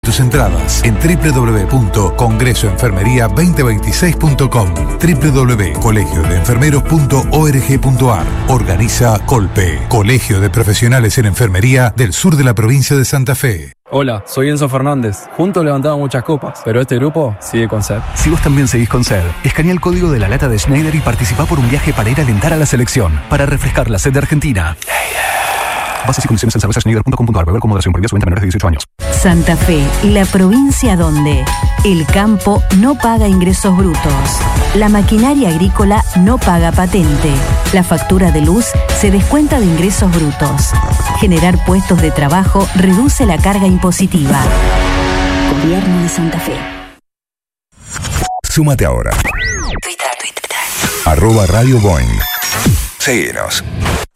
Tus entradas en www.congresoenfermería2026.com, www.colegiodeenfermeros.org.ar. Organiza Colpe, Colegio de Profesionales en Enfermería del sur de la provincia de Santa Fe. Hola, soy Enzo Fernández. Juntos levantamos muchas copas, pero este grupo sigue con SED. Si vos también seguís con SED, escanea el código de la lata de Schneider y participá por un viaje para ir a alentar a la selección, para refrescar la sed de Argentina. Bases y condiciones en cervezaschneider.com.ar. Beber con moderación. Prohibida su venta a menores de 18 años. Santa Fe, la provincia donde el campo no paga ingresos brutos, la maquinaria agrícola no paga patente, la factura de luz se descuenta de ingresos brutos. Generar puestos de trabajo reduce la carga impositiva. Gobierno de Santa Fe. Súmate ahora. Twitter. @Radio Boing. Seguinos.